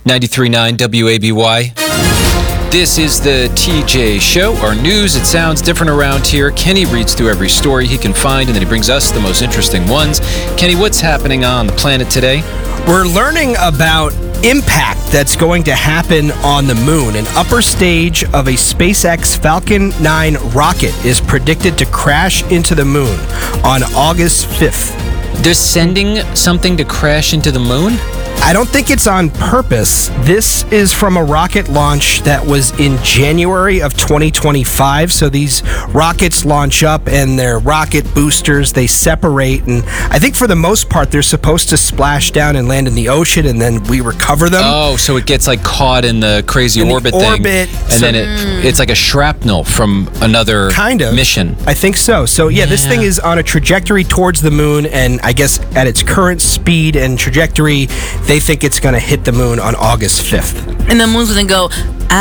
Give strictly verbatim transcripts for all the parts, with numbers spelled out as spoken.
ninety-three point nine W A B Y. This is the T J Show, our news. It sounds different around here. Kenny reads through every story he can find, and then he brings us the most interesting ones. Kenny, what's happening on the planet today? We're learning about impact that's going to happen on the moon. An upper stage of a SpaceX Falcon nine rocket is predicted to crash into the moon on August fifth. They're sending something to crash into the moon? I don't think it's on purpose. This is from a rocket launch that was in January of twenty twenty-five. So these rockets launch up and their rocket boosters, they separate. And I think for the most part, they're supposed to splash down and land in the ocean and then we recover them. Oh, so it gets like caught in the crazy In the orbit, orbit, thing. And so- then it, it's like a shrapnel from another Kind of. mission. I think so. So yeah, this Yeah. thing is on a trajectory towards the moon, and I guess at its current speed and trajectory, they think it's going to hit the moon on August fifth. And the moon's gonna go,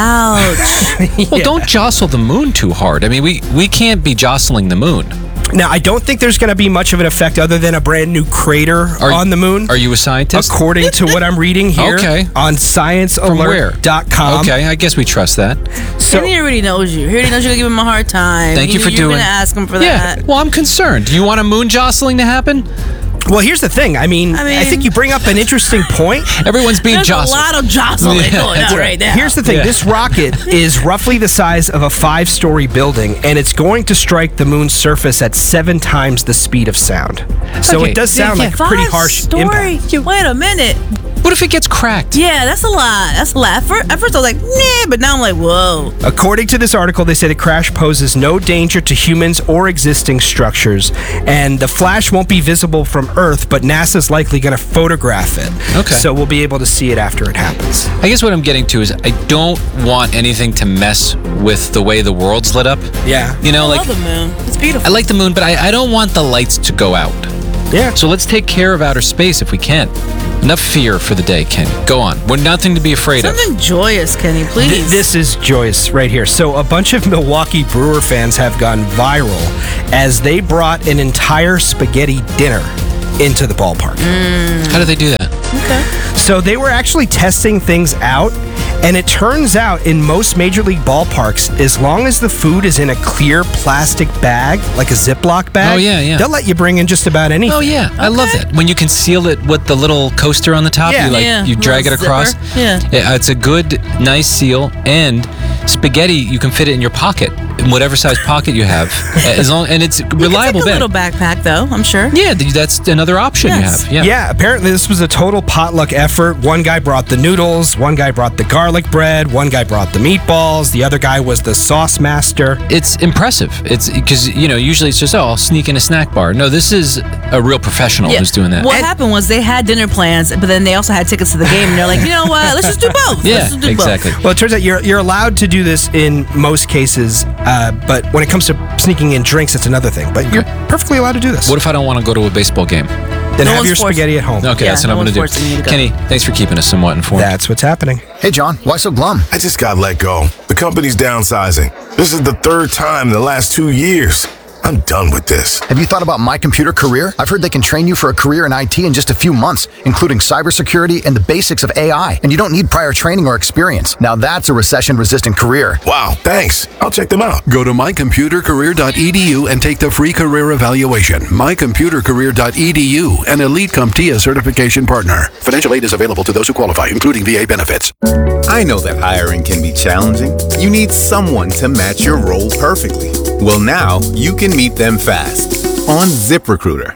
ouch. Well, don't jostle the moon too hard. I mean, we, we can't be jostling the moon. Now, I don't think there's going to be much of an effect other than a brand new crater Are- on the moon. Are you a scientist? According to what I'm reading here Okay. on science alert dot com. Okay, I guess we trust that. So, Kenny already knows you. He already knows you're gonna give him a hard time. Thank you for you're doing- You're gonna ask him for Yeah, that. well, I'm concerned. Do you want a moon jostling to happen? well, here's the thing. I mean, I I, mean- think you bring up an interesting point. Everyone's being There's jostled. a lot of jostling Yeah, going that's on right. right now. Here's the thing. Yeah. This rocket is roughly the size of a five-story building, and it's going to strike the moon's surface at seven times the speed of sound. So Okay. it does sound Yeah, like a pretty harsh Five-story? impact. Wait a minute. What if it gets cracked? Yeah, that's a lot. That's a lot. At first, at first I was like, nah, but now I'm like, whoa. According to this article, they say the crash poses no danger to humans or existing structures, and the flash won't be visible from Earth, but NASA's likely going to photograph it. Okay. So we'll be able to see it after it happens. I guess what I'm getting to is I don't want anything to mess with the way the world's lit up. Yeah. You know, I like love the moon. It's beautiful. I like the moon, but I, I don't want the lights to go out. Yeah. So let's take care of outer space if we can. Enough fear for the day, Kenny. Go on. We're nothing to be afraid of. Something joyous, Kenny, please. Th- this is joyous right here. So a bunch of Milwaukee Brewer fans have gone viral as they brought an entire spaghetti dinner into the ballpark. How do they do that? Okay. So they were actually testing things out, and it turns out in most major league ballparks, as long as the food is in a clear plastic bag, like a Ziploc bag, Oh, yeah, yeah. they'll let you bring in just about anything. Oh yeah, I love Okay. that. When you can seal it with the little coaster on the top, Yeah. you like Yeah, you drag it little across. zipper. Yeah. It's a good, nice seal, and spaghetti you can fit it in your pocket, in whatever size pocket you have, as long and it's You can reliable take a bag. little backpack, though, I'm sure. Yeah, th- that's another option Yes. you have. Yeah. Yeah, apparently this was a total potluck effort. One guy brought the noodles, one guy brought the garlic bread, one guy brought the meatballs, the other guy was the sauce master. It's impressive. It's because you know usually it's just oh I'll sneak in a snack bar. No, this is a real professional Yeah. who's doing that. What happened was they had dinner plans, but then they also had tickets to the game, and they're like, you know what? Let's just do both. Yeah, Let's just do exactly. Both. Well, it turns out you're you're allowed to do this in most cases, uh, but when it comes to sneaking in drinks, it's another thing. But you're perfectly allowed to do this. What if I don't want to go to a baseball game? then No have one's your forced- spaghetti at home. Okay, Yeah, that's what no I'm one's going to forcing you to do. go. Kenny, thanks for keeping us somewhat informed. That's what's happening. Hey, John, why so glum? I just got let go. The company's downsizing. This is the third time in the last two years. I'm done with this. Have you thought about My Computer Career? I've heard they can train you for a career in I T in just a few months, including cybersecurity and the basics of A I. And you don't need prior training or experience. Now that's a recession-resistant career. Wow, thanks. I'll check them out. Go to my computer career dot e d u and take the free career evaluation. my computer career dot e d u, an Elite CompTIA certification partner. Financial aid is available to those who qualify, including V A benefits. I know that hiring can be challenging. You need someone to match your role perfectly. Well, now you can meet them fast on ZipRecruiter.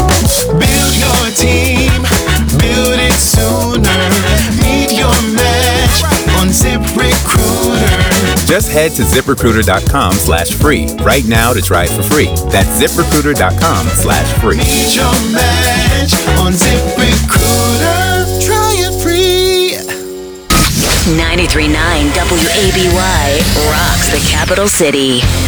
Build your team, build it sooner. Meet your match on ZipRecruiter. Just head to ZipRecruiter dot com slash free right now to try it for free. That's ZipRecruiter dot com slash free. Meet your match on ZipRecruiter. Try it free. ninety-three point nine W A B Y rocks the capital city.